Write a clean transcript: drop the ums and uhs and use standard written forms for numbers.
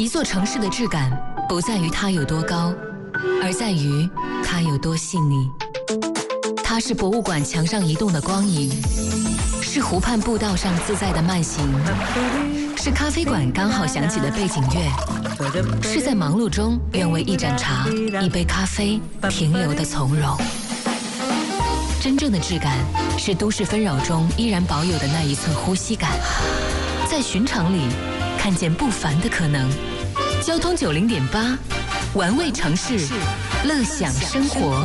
一座城市的质感不在于它有多高，而在于它有多细腻。它是博物馆墙上移动的光影，是湖畔步道上自在的慢行，是咖啡馆刚好响起的背景乐，是在忙碌中愿为一盏茶、一杯咖啡停留的从容。真正的质感是都市纷扰中依然保有的那一寸呼吸感，在寻常里看见不凡的可能。交通90.8，玩味城市，乐享生活。